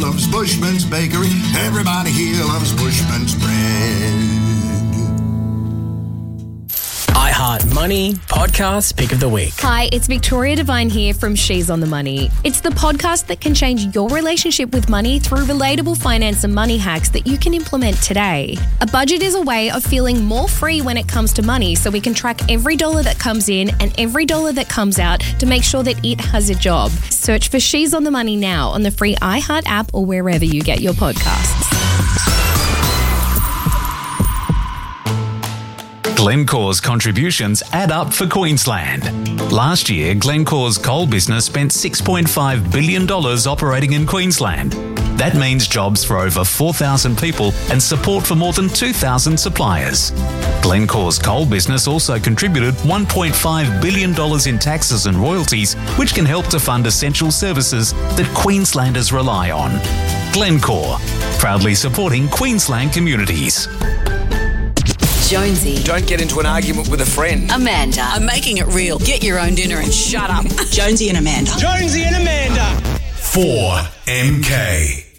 loves Bushman's Bakery. Everybody here loves Bushman's bread. iHeart Money Podcast Pick of the Week. Hi, it's Victoria Devine here from She's on the Money. It's the podcast that can change your relationship with money through relatable finance and money hacks that you can implement today. A budget is a way of feeling more free when it comes to money, so we can track every dollar that comes in and every dollar that comes out to make sure that it has a job. Search for She's on the Money now on the free iHeart app or wherever you get your podcasts. Glencore's contributions add up for Queensland. Last year, Glencore's coal business spent $6.5 billion operating in Queensland. That means jobs for over 4,000 people and support for more than 2,000 suppliers. Glencore's coal business also contributed $1.5 billion in taxes and royalties, which can help to fund essential services that Queenslanders rely on. Glencore, proudly supporting Queensland communities. Jonesy. Don't get into an argument with a friend. Amanda. I'm making it real. Get your own dinner and shut up. Jonesy and Amanda. Jonesy and Amanda. 4MK.